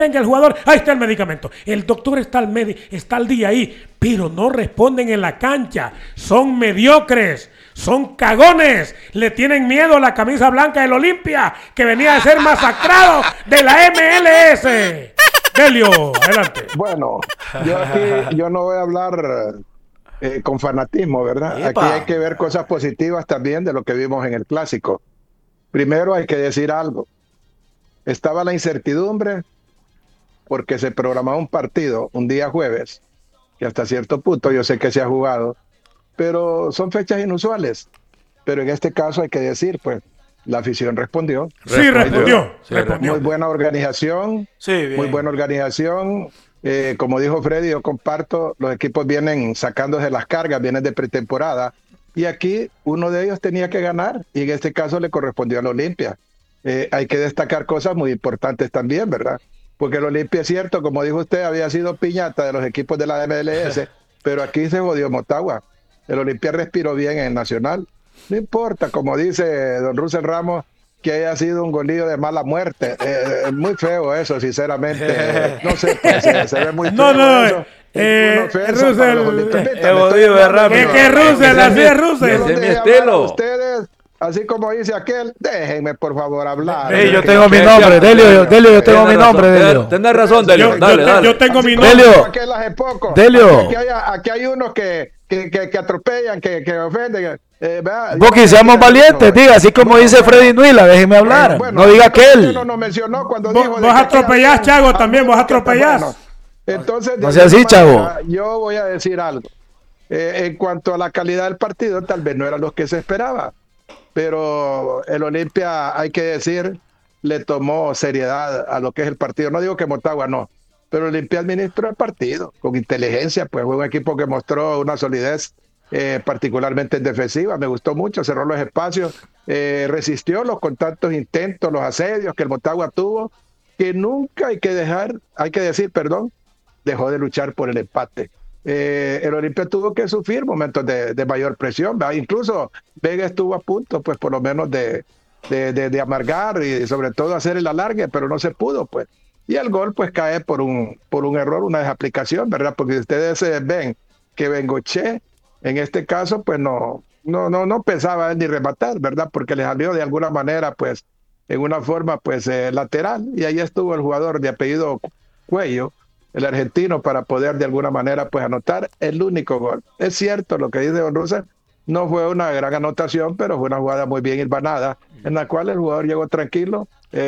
venga el jugador, ahí está el medicamento. El doctor está al día ahí, pero no responden en la cancha. Son mediocres, son cagones. Le tienen miedo a la camisa blanca del Olimpia, que venía a ser masacrado de la MLS. Delio, adelante. Bueno, yo no voy a hablar con fanatismo, ¿verdad? ¡Epa! Aquí hay que ver cosas positivas también de lo que vimos en el Clásico. Primero hay que decir algo. Estaba la incertidumbre porque se programaba un partido un día jueves, que hasta cierto punto yo sé que se ha jugado, pero son fechas inusuales. Pero en este caso hay que decir, pues, la afición respondió. Sí, respondió. Muy buena organización, muy buena organización. Como dijo Freddy, yo comparto, los equipos vienen sacándose las cargas, vienen de pretemporada, y aquí uno de ellos tenía que ganar, y en este caso le correspondió al Olimpia. Hay que destacar cosas muy importantes también, ¿verdad? Porque el Olimpia, es cierto, como dijo usted, había sido piñata de los equipos de la MLS, pero aquí se jodió Motagua. El Olimpia respiró bien en el Nacional. No importa, como dice don Russell Ramos, que haya sido un golillo de mala muerte. Es muy feo eso, sinceramente. No sé, pues, se ve muy feo eso. Russell, que Russell, así es Russell. Ese es mi estilo. Ustedes, así como dice aquel, déjenme por favor hablar. Yo tengo mi nombre, Delio, yo tengo mi nombre, Delio. Tienes razón, Delio, dale. Yo tengo mi nombre. Delio. Aquí hay unos que atropellan, que ofenden. Boqui, seamos valientes, diga, así como dice Freddy Nuila, déjeme hablar, no diga aquel. Vos atropellás, Chago, también vos atropellás. Entonces, no sea así, Chago. Yo voy a decir algo. En cuanto a la calidad del partido, tal vez no era lo que se esperaba, pero el Olimpia, hay que decir, le tomó seriedad a lo que es el partido. No digo que Motagua no, pero el Olimpia administró el partido con inteligencia, pues fue un equipo que mostró una solidez particularmente en defensiva. Me gustó mucho, cerró los espacios, resistió los tantos intentos, los asedios que el Motagua tuvo, que nunca hay que decir, dejó de luchar por el empate. El Olimpia tuvo que sufrir momentos de mayor presión, ¿verdad? Incluso Vega estuvo a punto, pues por lo menos de amargar y sobre todo hacer el alargue, pero no se pudo, pues. Y el gol pues cae por un error, una desaplicación, ¿verdad? Porque ustedes ven que Bengoche, en este caso, pues no pensaba él ni rematar, ¿verdad? Porque le salió de alguna manera, pues, en una forma, pues, lateral, y ahí estuvo el jugador de apellido Cuello, el argentino, para poder de alguna manera, pues, anotar el único gol. Es cierto lo que dice don Russell, no fue una gran anotación, pero fue una jugada muy bien hilvanada, en la cual el jugador llegó tranquilo,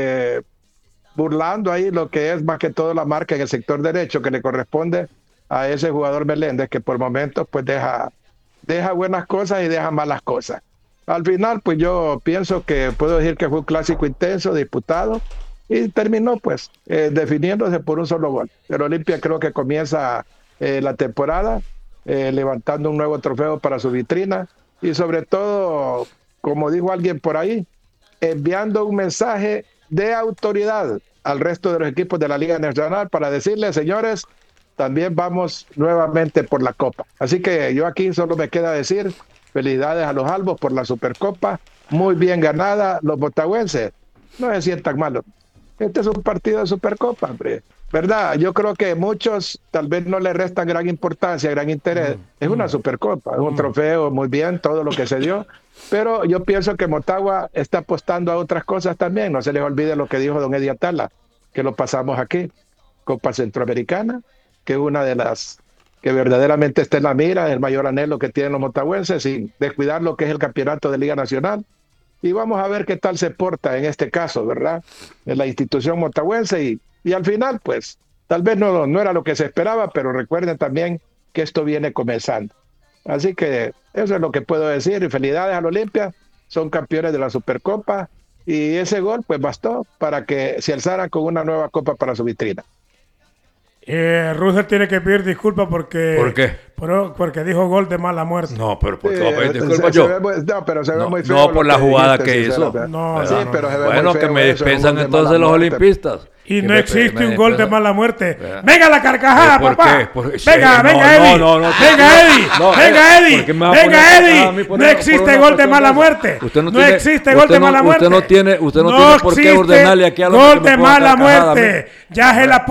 burlando ahí lo que es más que todo la marca en el sector derecho que le corresponde a ese jugador Meléndez, que por momentos, pues, deja buenas cosas y deja malas cosas. Al final, pues yo pienso que puedo decir que fue un clásico intenso, disputado, y terminó pues definiéndose por un solo gol. El Olimpia creo que comienza la temporada levantando un nuevo trofeo para su vitrina y sobre todo, como dijo alguien por ahí, enviando un mensaje de autoridad al resto de los equipos de la Liga Nacional para decirles, señores, también vamos nuevamente por la Copa. Así que yo aquí solo me queda decir felicidades a los albos por la Supercopa, muy bien ganada. Los motagüenses no se sientan malos. Este es un partido de Supercopa, hombre, ¿verdad? Yo creo que muchos tal vez no le restan gran importancia, gran interés. Es una Supercopa, es un trofeo, muy bien, todo lo que se dio. Pero yo pienso que Motagua está apostando a otras cosas también. No se les olvide lo que dijo don Eddie Atala, que lo pasamos aquí. Copa Centroamericana, que es una de las que verdaderamente está en la mira, el mayor anhelo que tienen los motagüenses, sin descuidar lo que es el campeonato de Liga Nacional. Y vamos a ver qué tal se porta en este caso, ¿verdad? En la institución motagüense y al final, pues, tal vez no era lo que se esperaba, pero recuerden también que esto viene comenzando. Así que eso es lo que puedo decir. Y felicidades al Olimpia, son campeones de la Supercopa y ese gol, pues, bastó para que se alzaran con una nueva copa para su vitrina. Russell tiene que pedir disculpas porque... ¿Por qué? Porque dijo gol de mala muerte. No, pero ¿por qué va a pedir disculpas yo? Pero se ve muy feo. No, por la jugada que hizo. Pero se ve bueno, muy feo, que me dispensan entonces los olimpistas. Y no existe un gol de mala muerte. Venga la carcajada, papá. Venga Eddie. No existe gol de mala muerte. No existe gol de mala muerte. Usted no tiene por qué ordenarle aquí a los gol de mala muerte. Ya se la